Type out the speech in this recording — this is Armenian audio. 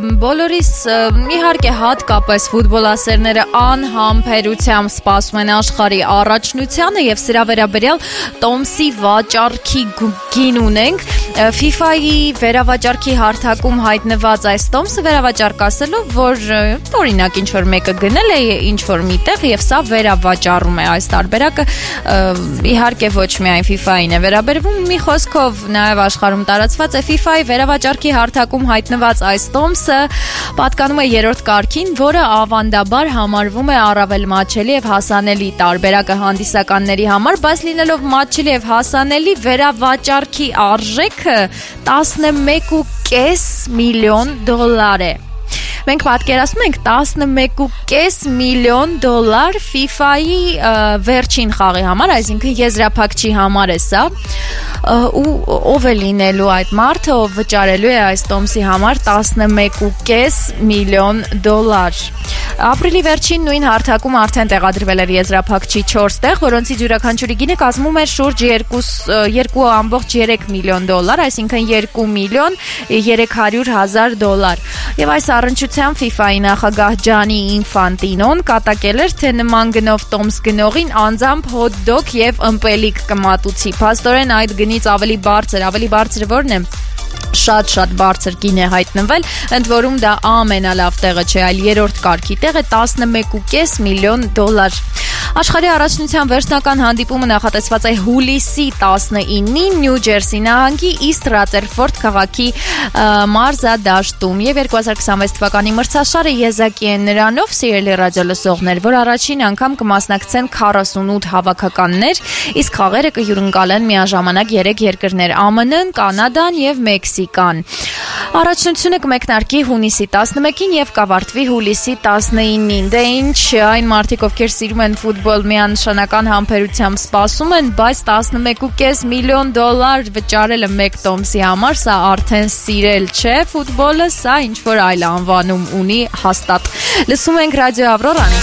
բոլորիս իհարկե հատկապես ֆուտբոլասերները անհամբերությամբ սպասում են աշխարհի առաջնությանը եւ սրա վերաբերյալ տոմսի վաճառքի գին ունենք FIFA-ի վերավաճառքի հարթակում հայտնված այս տոմսը վերավաճառկասելու, որ օրինակ ինչ որ մեկը գնել է ինչ որ միտեղ եւ սա վերավաճառում է այս տարբերակը իհարկե ոչ միայն FIFA-ին է վերաբերվում, մի խոսքով նաեւ աշխարհում տարածված է FIFA-ի վերավաճառքի հարթակում հայտնված այս տոմսը պատկանում է երրորդ կարգին, որը ավանդաբար համարվում է առավել մատչելի եւ հասանելի տարբերակը հանդիսականների համար, բայց լինելով մատչելի եւ հասանելի վերավաճառքի արժեքը 11.5 միլիոն դոլար է։ Մենք պատկերացնում ենք 11.5 միլիոն դոլար FIFA-ի վերջին խաղի համար, այսինքն եզրափակչի համար է սա, ու ով է լինելու այդ մարդը, ով վճարելու է այս տոմսի համար 11.5 միլիոն դոլար։ Ապրիլի վերջին նույն հարթակում արդեն տեղադրվել էր եզրափակչի 4 տեղ, որոնցից յուրաքանչյուրի գինը կազմում էր շուրջ 2.3 միլիոն դոլար, այսինքն 2 միլիոն 300,000 դոլար։ Եվ այս առնչությամբ FIFA-ի նախագահ Ջանի Ինֆանտինոն կատակել էր, թե նման գնով տոմս գնողին անձամբ հոթ-դոգ եւ ըմպելիք կմատուցի։ Փաստորեն այդ գնից ավելի բարձր որն է։ Շատ բարձր գին է հայտնվել, ընդ որում դա ամենալավ տեղը չէ, այլ երրորդ կարգի տեղը 11.5 միլիոն դոլար։ Աշխարհի առաջնության վերջնական հանդիպումը նախատեսված է հուլիսի 19-ին Նյու Ջերսի նահանգի Իստ Ռաթերֆորդ քաղաքի մարզադաշտում եւ 2026 թվականի մրցաշարը եզակի է նրանով, սիրելի ռադիոլսողներ, որ առաջին անգամ կմասնակցեն 48 հավաքականներ, իսկ խաղերը կհյուրընկալեն միաժամանակ 3 երկրներ՝ ԱՄՆ-ն, Կանադան եւ Մեքսիկան։ Առաջնությունը կմեկնարկի հունիսի 11-ին եւ կավարտվի հուլիսի 19-ին։ Դե ինչ, այն մարդիկ, ովքեր սիրում են ֆուտբոլ, միանշանական համբերությամբ սպասում են, բայց 11.5 միլիոն դոլար վճարելը մեկ տոմսի համար, սա արդեն սիրել չէ ֆուտբոլը, սա ինչ որ այլ անվանում ունի հաստատ։ Լսում ենք Ռադիո Ավրորան։